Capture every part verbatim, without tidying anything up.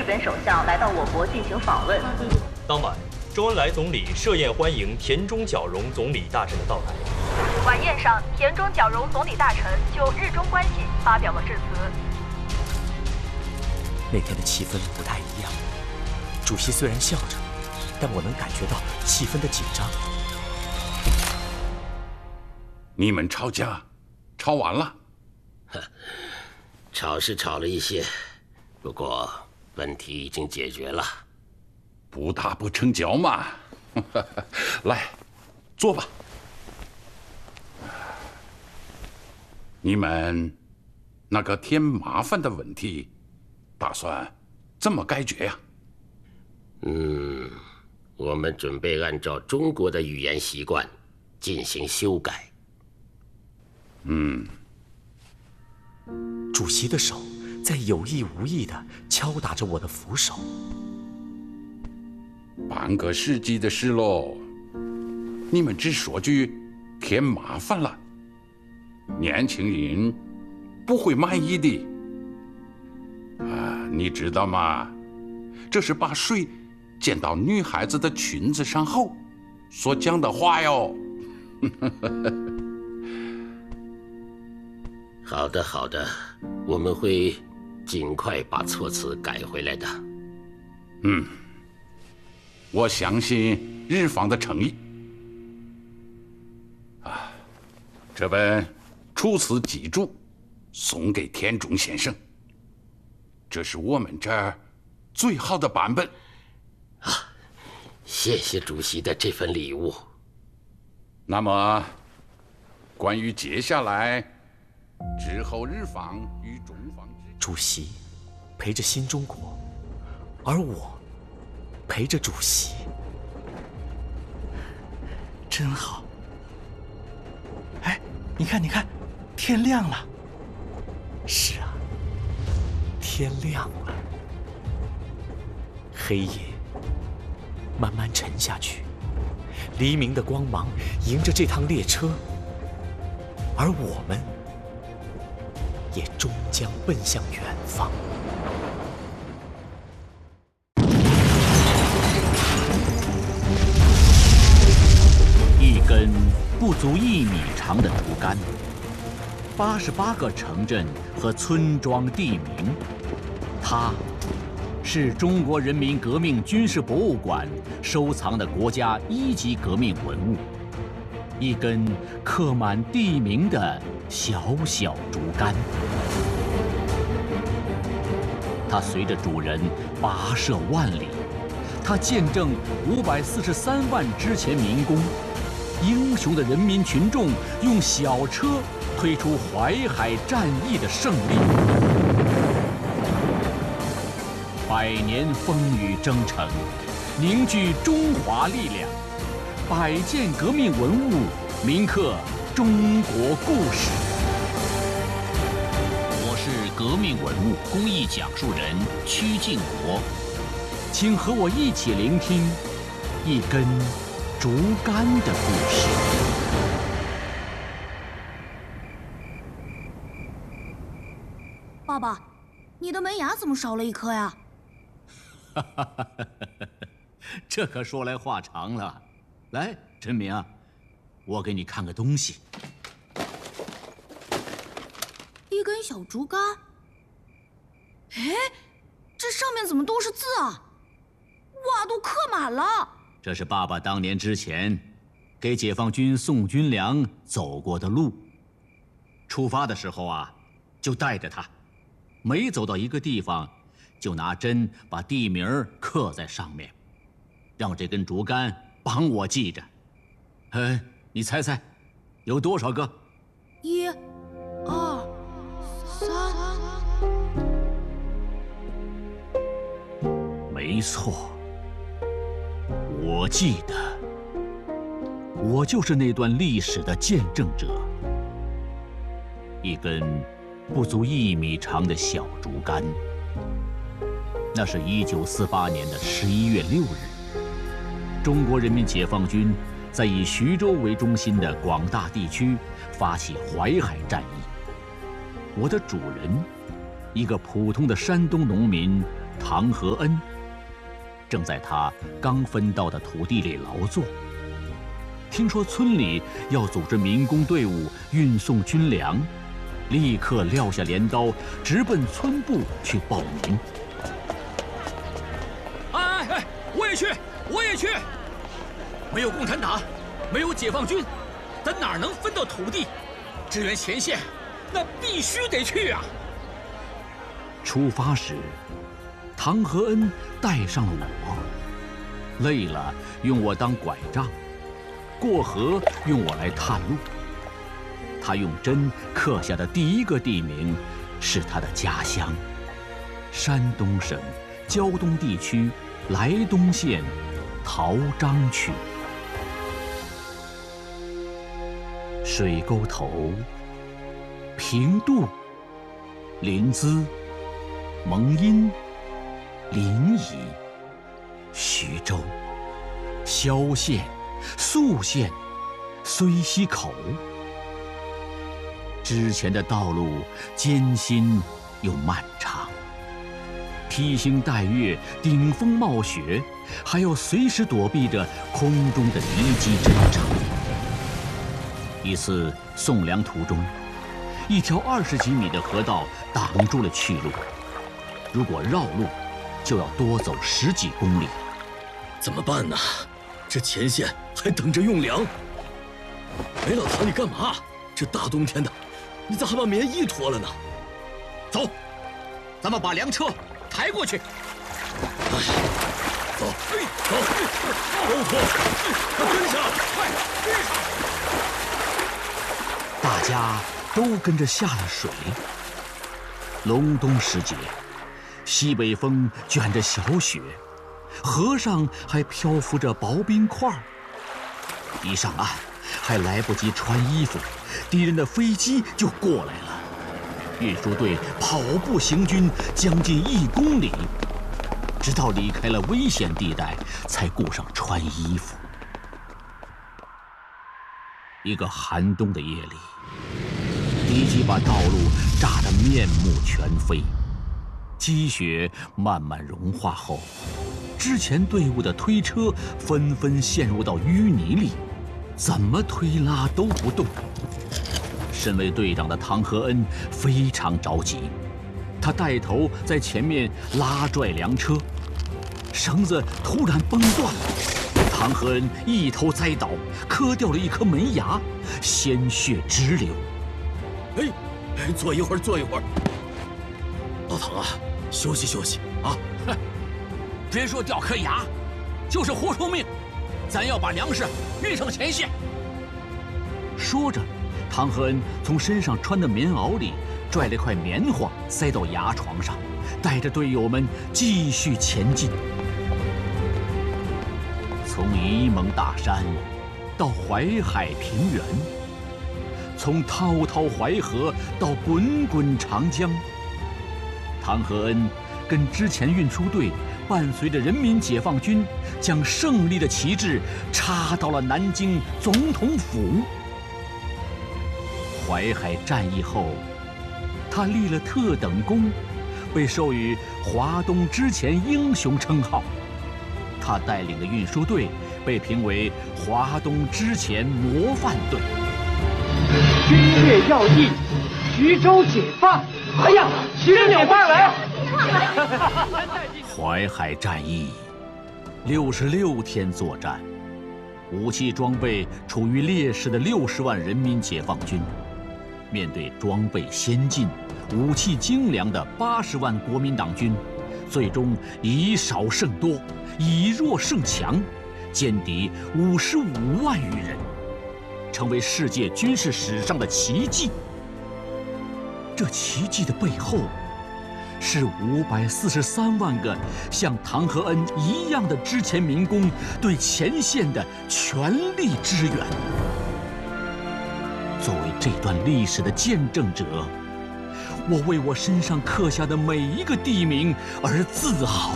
本首相来到我国进行访问。 当晚，周恩来总理设宴欢迎田中角荣总理大臣的到来。 晚宴上，田中角荣总理大臣就日中关系发表了致辞。 那天的气氛不太一样，主席虽然笑着，但我能感觉到气氛的紧张。 你们吵架，吵完了？ 吵是吵了一些，不过问题已经解决了。 不打不成交嘛。来，坐吧。你们那个添麻烦的问题，打算怎么解决呀？ 嗯，我们准备按照中国的语言习惯进行修改。 嗯。 主席的手在有意无意地敲打着我的扶手。 半个世纪的事喽，你们只说句添麻烦了，年轻人不会满意的。啊，你知道吗？这是把水溅到女孩子的裙子上后所讲的话哟。 好的，好的，我们会尽快把措辞改回来的。 嗯，我相信日方的诚意。啊，这本楚辞脊注送给田中先生，这是我们这儿最好的版本。 啊，谢谢主席的这份礼物。 那么，关于接下来之后日方与中方之， 主席陪着新中国，而我陪着主席， 真好。哎，你看，你看，天亮了。 是啊，天亮了。黑夜慢慢沉下去，黎明的光芒迎着这趟列车，而我们也终将奔向远方。 一根不足一米长的竹竿，八十八个城镇和村庄地名，它是中国人民革命军事博物馆收藏的国家一级革命文物，一根刻满地名的小小竹竿。它随着主人跋涉万里，它见证五百四十三万之前民工，英雄的人民群众用小车推出淮海战役的胜利。百年风雨征程，凝聚中华力量，百件革命文物铭刻中国故事。我是革命文物公益讲述人曲靖国，请和我一起聆听一根竹竿的故事。 爸爸，你的门牙怎么少了一颗呀？ 哈哈哈哈哈！这可说来话长了。来，陈明啊，我给你看个东西。 一根小竹竿。哎，这上面怎么都是字啊？哇，都刻满了。 这是爸爸当年之前给解放军送军粮走过的路。出发的时候啊，就带着它，每走到一个地方，就拿针把地名刻在上面，让这根竹竿帮我记着。哎，你猜猜，有多少个？ 一、二、三。 没错，我记得，我就是那段历史的见证者。一根不足一米长的小竹竿。那是一九四八年的十一月六日，中国人民解放军在以徐州为中心的广大地区发起淮海战役。我的主人，一个普通的山东农民唐和恩，正在他刚分到的土地里劳作。听说村里要组织民工队伍运送军粮，立刻撂下镰刀，直奔村部去报名。 哎哎，我也去，我也去！没有共产党，没有解放军，咱哪能分到土地？支援前线，那必须得去啊！ 出发时，唐和恩带上了我，累了用我当拐杖，过河用我来探路。他用针刻下的第一个地名是他的家乡——山东省胶东地区莱东县陶章区。水沟头、平度、临淄、蒙阴、临沂、徐州、萧县、宿县、睢溪口。之前的道路艰辛又漫长，披星戴月，顶风冒雪，还要随时躲避着空中的敌机侦察。一次送粮途中，一条二十几米的河道挡住了去路，如果绕路，就要多走十几公里。 怎么办呢？这前线还等着用粮。哎，老唐，你干嘛？这大冬天的，你咋还把棉衣脱了呢？走，咱们把粮车抬过去。哎，走，哎，走，都脱，快跟上，快跟上！ 大家都跟着下了水。隆冬时节，西北风卷着小雪，河上还漂浮着薄冰块。一上岸，还来不及穿衣服，敌人的飞机就过来了。运输队跑步行军将近一公里，直到离开了危险地带，才顾上穿衣服。一个寒冬的夜里，敌机把道路炸得面目全非。积雪慢慢融化后，之前队伍的推车纷纷陷入到淤泥里，怎么推拉都不动。身为队长的唐和恩非常着急，他带头在前面拉拽粮车，绳子突然崩断了。唐和恩一头栽倒，磕掉了一颗门牙，鲜血直流。 哎，坐一会儿，坐一会儿。老唐啊，休息休息啊！ 哼，别说掉颗牙，就是豁出命，咱要把粮食运上前线。说着，唐和恩从身上穿的棉袄里拽了块棉花塞到牙床上，带着队友们继续前进。从沂蒙大山到淮海平原，从滔滔淮河到滚滚长江，唐和恩跟之前运输队伴随着人民解放军，将胜利的旗帜插到了南京总统府。淮海战役后，他立了特等功，被授予华东之前英雄称号。他带领的运输队被评为华东之前模范队。 军略要义，徐州解放！哎呀，徐州解放来！ 淮海战役，六十六天作战，武器装备处于劣势的六十万人民解放军，面对装备先进、武器精良的八十万国民党军，最终以少胜多，以弱胜强，歼敌五十五万余人，成为世界军事史上的奇迹。这奇迹的背后，是五百四十三万个像唐和恩一样的之前民工对前线的全力支援。作为这段历史的见证者，我为我身上刻下的每一个地名而自豪。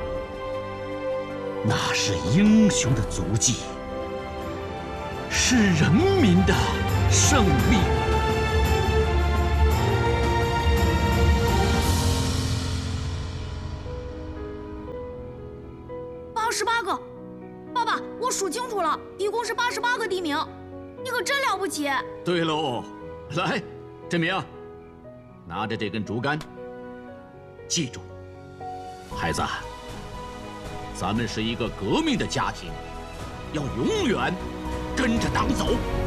那是英雄的足迹，是人民的胜利。 十八个。爸爸，我数清楚了，一共是八十八个地名。你可真了不起。 对喽，来，振明，拿着这根竹竿，记住，孩子，咱们是一个革命的家庭，要永远跟着党走。